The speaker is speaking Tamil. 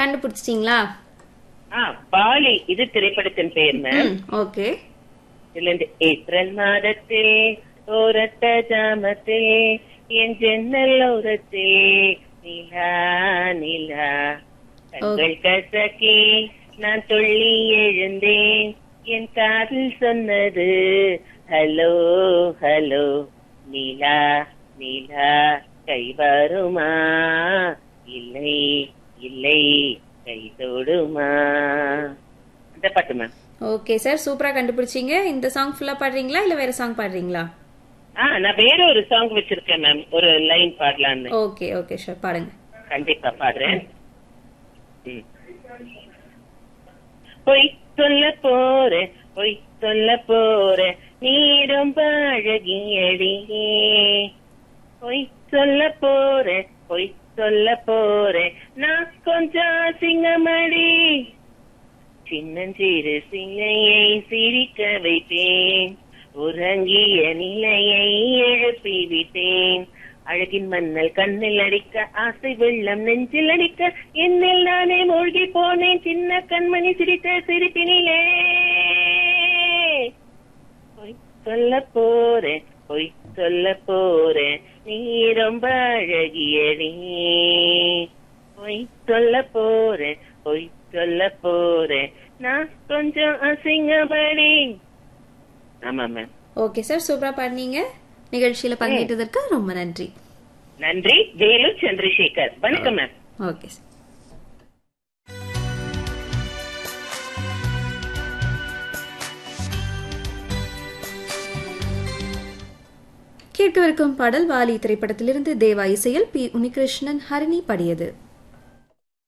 கண்டுபிடிச்சிட்டீங்களா? பாலி இது திரைப்படத்தின் பெயர் மேம். ஓகே. இதுல இருந்து ஏப்ரல் மாதத்தில் ஓரத்த ஜாமத்தில் என் ஜன்னல் ஓரத்தில் நிலா நிலா கண்கள் கசக்கி நான் துள்ளி எழுந்தேன் என் காதில் சொன்னது ஹலோ ஹலோ நிலா நிலா கை வருமா இல்லை இல்லை கை தொடுமா அந்த பாட்டு மேம். ஓகே சார், சூப்பரா கண்டுபிடிச்சீங்க. இந்த சாங் ஃபுல்லா பாடுறீங்களா இல்ல வேற சாங் பாடுறீங்களா? நான் வேற ஒரு சாங் வச்சிருக்கேன் மேம், ஒரு லைன் பாடலான்னு. ஓகே ஓகே சார், பாடுங்க. கண்டிப்பா பாடுறேன். பொய் சொல்ல போறேன் பொய் சொல்ல போறேன் நீ ரொம்ப அழகியடியே. பொய் சொல்ல போறேன் பொய் சொல்ல போறேன் நான் கொஞ்சம் சிங்கமடி. சின்னஞ்சிறு சிலையை சிரிக்க வைத்தேன் உறங்கிய நிலையை எழுப்பி விட்டேன். அழகின் மன்னல் கண்ணில் அடிக்க ஆசை வெள்ளம் நெஞ்சில் அடிக்க என்னில் நானே மூழ்கி போனேன் சின்ன கண்மணி சிரித்த சிரிப்பினிலே. பொய் சொல்ல போறேன் பொய் சொல்ல போறேன் நீ ரொம்ப அழகியடி. பொய் சொல்ல போறேன் பொய் சொல்ல போறேன் நான் கொஞ்சம் அசிங்கப்படி. ஆமா மேம். ஓகே சார், சூப்பரா பாடுனீங்க. நிகழ்ச்சியில பங்கேற்றதற்கு ரொம்ப நன்றி. நன்றி. வேலு சந்திரசேகர். வணக்கம் மேம். Okay sir. கேட்கவிருக்கும் பாடல் வாலி திரைப்படத்திலிருந்து தேவா இசையில் பி. உன்னிகிருஷ்ணன் ஹரிணி பாடியது.